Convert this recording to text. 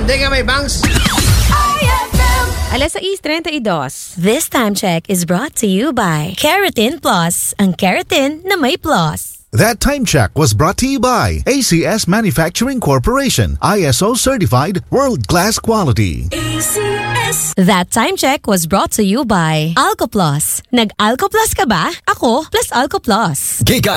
Hindi nga may bangs. Alas 6:32. This time check is brought to you by Keratin Plus, ang keratin na may plus. That time check was brought to you by ACS Manufacturing Corporation, ISO certified world-class quality. ACS. That time check was brought to you by Alco Plus. Nag-Alco Plus ka ba? Ako plus Alco Plus. Giga